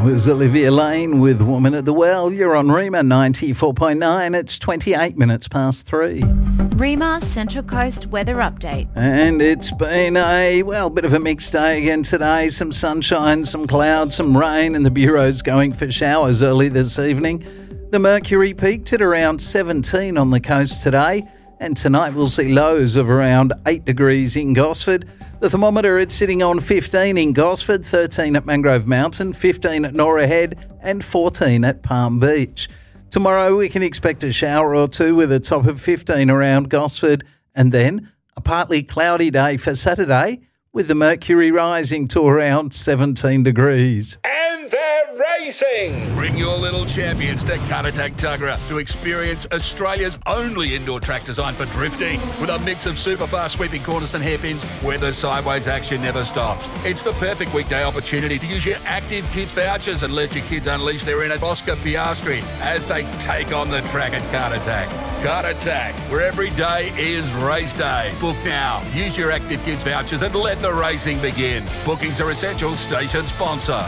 was Olivia Lane with Woman at the Well. You're on Rima 94.9. It's 28 minutes past 3. Rima Central Coast weather update. And it's been a, bit of a mixed day again today. Some sunshine, some clouds, some rain, and the Bureau's going for showers early this evening. The mercury peaked at around 17 on the coast today, and tonight we'll see lows of around 8 degrees in Gosford. The thermometer, it's sitting on 15 in Gosford, 13 at Mangrove Mountain, 15 at Norah Head, and 14 at Palm Beach. Tomorrow we can expect a shower or two with a top of 15 around Gosford, and then a partly cloudy day for Saturday with the mercury rising to around 17 degrees. And they're racing! Bring your little champions to Karatak Tuggerah to experience Australia's only indoor track designed for drifting, with a mix of super fast sweeping corners and hairpins where the sideways action never stops. It's the perfect weekday opportunity to use your Active Kids vouchers and let your kids unleash their inner Oscar Piastri as they take on the track at Karatak. Karatak, where every day is race day. Book now. Use your Active Kids vouchers and let the racing begin. Bookings are essential. Station sponsor.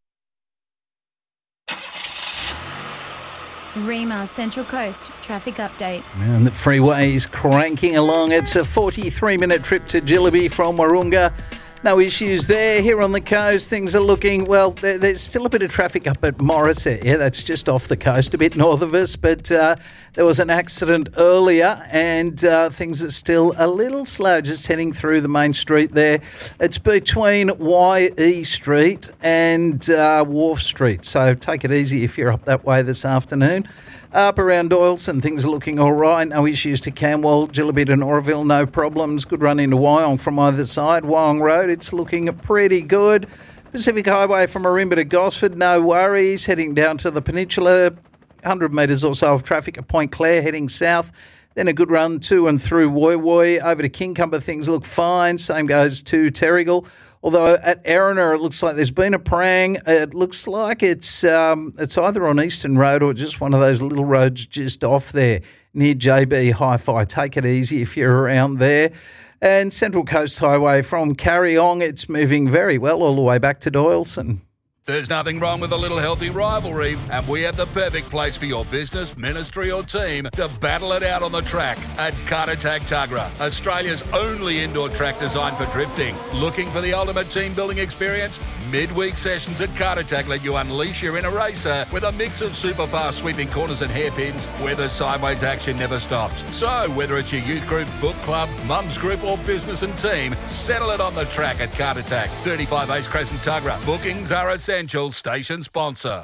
Rima Central Coast traffic update. And the freeway is cranking along. It's a 43-minute trip to Jillaby from Wahroonga. No issues there. Here on the coast, things are looking, there's still a bit of traffic up at Morisset. Yeah, that's just off the coast, a bit north of us, but there was an accident earlier and things are still a little slow just heading through the main street there. It's between YE Street and Wharf Street, so take it easy if you're up that way this afternoon. Up around Doyleson, things are looking all right. No issues to Camwell, Jillaby to Noraville, no problems. Good run into Wyong from either side. Wyong Road, it's looking pretty good. Pacific Highway from Marimba to Gosford, no worries. Heading down to the Peninsula, 100 metres or so of traffic at Point Clare, heading south. Then a good run to and through Woy Woy. Over to Kincumber, things look fine. Same goes to Terrigal. Although at Erina, it looks like there's been a prang. It looks like it's either on Eastern Road or just one of those little roads just off there near JB Hi-Fi. Take it easy if you're around there. And Central Coast Highway from Carryong, it's moving very well all the way back to Doyleson. There's nothing wrong with a little healthy rivalry, and we have the perfect place for your business, ministry or team to battle it out on the track at Karatak Tuggerah, Australia's only indoor track designed for drifting. Looking for the ultimate team building experience? Midweek sessions at Karatak let you unleash your inner racer with a mix of super fast sweeping corners and hairpins where the sideways action never stops. So whether it's your youth group, book club, mums group or business and team, settle it on the track at Karatak, 35 Ace Crescent Tuggerah. Bookings are essential. Station sponsor.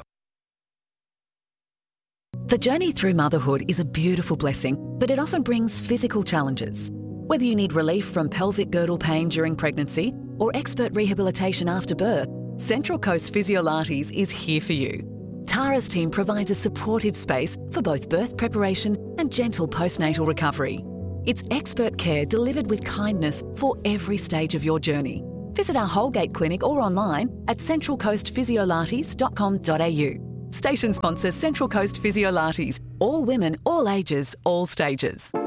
The journey through motherhood is a beautiful blessing, but it often brings physical challenges. Whether you need relief from pelvic girdle pain during pregnancy or expert rehabilitation after birth, Central Coast Physiolates is here for you. Tara's team provides a supportive space for both birth preparation and gentle postnatal recovery. It's expert care delivered with kindness for every stage of your journey. Visit our Holgate clinic or online at centralcoastphysiolates.com.au. Station sponsor Central Coast Physiolates. All women, all ages, all stages.